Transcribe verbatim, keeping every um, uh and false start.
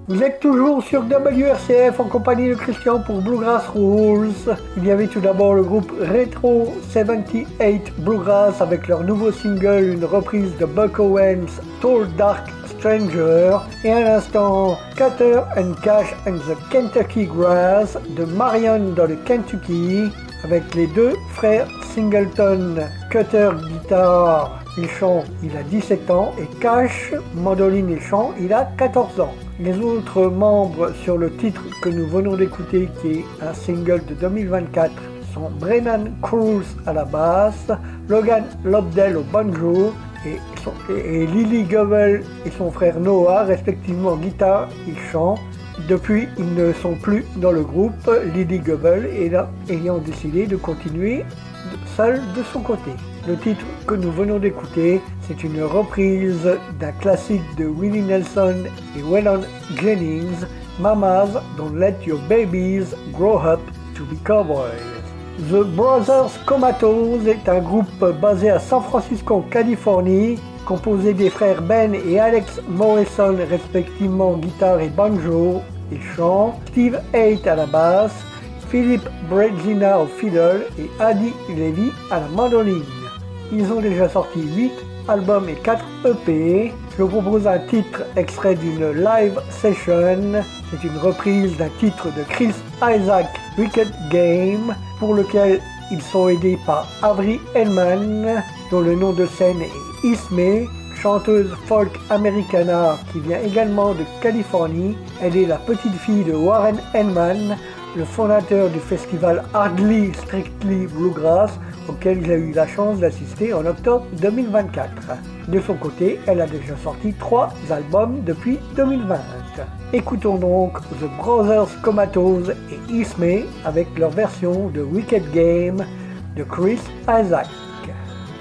Vous êtes toujours sur W R C F en compagnie de Christian pour Bluegrass Rules. Il y avait tout d'abord le groupe Retro soixante-dix-huit Bluegrass avec leur nouveau single, une reprise de Buck Owens, Tall Dark Stranger, et à l'instant Cutter and Cash and the Kentucky Grass de Marion dans le Kentucky avec les deux frères Singleton. Cutter guitare et chant, il a dix-sept ans, et Cash mandoline et chant, il a quatorze ans. Les autres membres sur le titre que nous venons d'écouter, qui est un single de deux mille vingt-quatre, sont Brennan Cruz à la basse, Logan Lobdell au banjo et, son, et, et Lily Goebel et son frère Noah, respectivement guitare et chant. Depuis, ils ne sont plus dans le groupe, Lily Goebel ayant décidé de continuer seul de son côté. Le titre que nous venons d'écouter, c'est une reprise d'un classique de Willie Nelson et Waylon Jennings, Mamas Don't Let Your Babies Grow Up to Be Cowboys. The Brothers Comatose est un groupe basé à San Francisco, en Californie, composé des frères Ben et Alex Morrison, respectivement guitare et banjo et chant, Steve Haight à la basse, Philip Brezina au fiddle et Adi Levy à la mandoline. Ils ont déjà sorti huit albums et quatre E P. Je vous propose un titre extrait d'une live session. C'est une reprise d'un titre de Chris Isaac, Wicked Game, pour lequel ils sont aidés par Avery Hellman, dont le nom de scène est Ismay, chanteuse folk americana qui vient également de Californie. Elle est la petite fille de Warren Hellman, le fondateur du festival Hardly Strictly Bluegrass, auquel il a eu la chance d'assister en octobre deux mille vingt-quatre. De son côté, elle a déjà sorti trois albums depuis deux mille vingt. Écoutons donc The Brothers Comatose et Ismay avec leur version de Wicked Game de Chris Isaac.